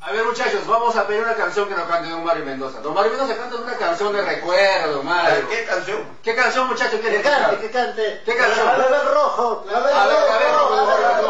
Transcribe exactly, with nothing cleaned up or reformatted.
A ver, muchachos, vamos a pedir una canción que nos cante Don Mario Mendoza. Don Mario Mendoza canta una canción de recuerdo, Don Mario. ¿Qué canción? ¿Qué canción, muchachos? Que cante, que cante. ¿Qué canción? La del rojo. La del A ver, a ver, rojo. Don Mario Mendoza.